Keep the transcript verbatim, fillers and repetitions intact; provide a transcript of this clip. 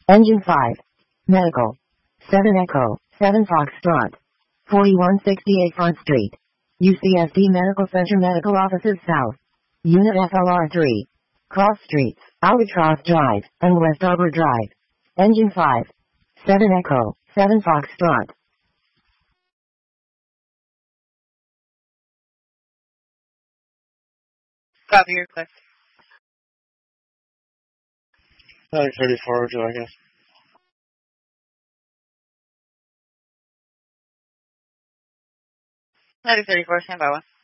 Engine five. Medical. seven Echo, seven Foxtrot. forty-one sixty-eight Front Street. U C S D Medical Center Medical Offices South. Unit F L R three. Cross Streets, Albatross Drive, and West Arbor Drive. Engine five. seven Echo, seven Foxtrot. Copy your request. nine thirty-four, do I guess? nine thirty-four, stand by one.